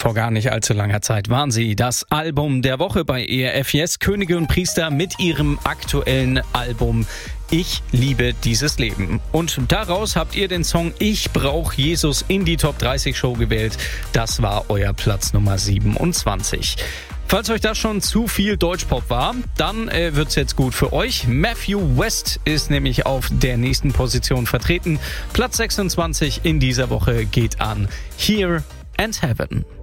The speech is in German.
Vor gar nicht allzu langer Zeit waren sie das Album der Woche bei ERF Yes, Könige und Priester mit ihrem aktuellen Album Ich liebe dieses Leben. Und daraus habt ihr den Song Ich brauch Jesus in die Top 30 Show gewählt. Das war euer Platz Nummer 27. Falls euch das schon zu viel Deutschpop war, dann wird's jetzt gut für euch. Matthew West ist nämlich auf der nächsten Position vertreten. Platz 26 in dieser Woche geht an Here and Heaven.